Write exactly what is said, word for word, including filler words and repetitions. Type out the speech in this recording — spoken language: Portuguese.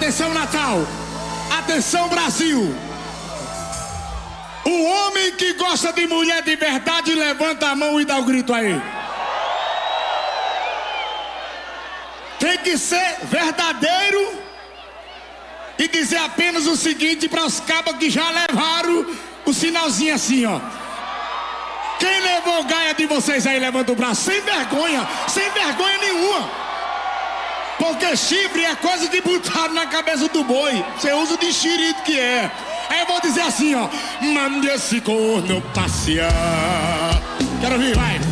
Atenção, Natal. Atenção, Brasil. O homem que gosta de mulher de verdade, levanta a mão e dá o grito aí. Tem que ser verdadeiro e dizer apenas o seguinte para os cabas que já levaram o sinalzinho assim, ó. Quem levou gaia de vocês aí, levanta o braço. Sem vergonha, sem vergonha nenhuma. Porque chifre é coisa de botar na cabeça do boi. Você usa o de enxerido que é. Aí eu vou dizer assim, ó. Mande esse corno passear. Quero ouvir, vai.